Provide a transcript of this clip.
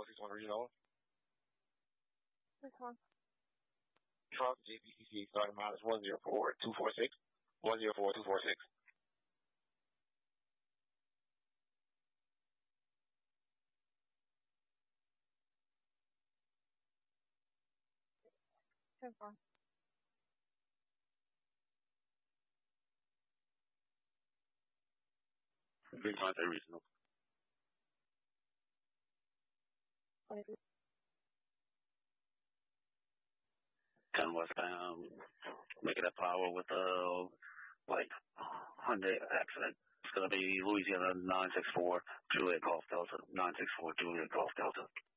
Bravo 61 Regional. This one. Trump JPCC starting mileage 104246. 104246. This one. Green Contact Regional. Ten westbound, making a power with like Hyundai accident. It's gonna be Louisiana 964 Juliet Golf Delta. 964 Juliet Golf Delta.